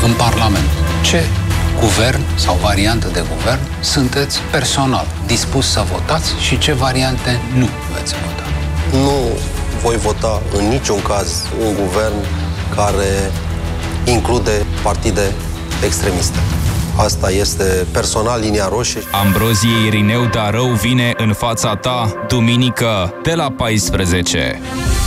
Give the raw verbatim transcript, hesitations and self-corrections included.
în Parlament. Ce guvern sau variantă de guvern sunteți personal dispus să votați și ce variante nu veți vota? Nu voi vota în niciun caz un guvern care include partide extremiste. Asta este personal linia roșie. Ambrozie Irineu Darău vine în fața ta duminică de la paisprezece.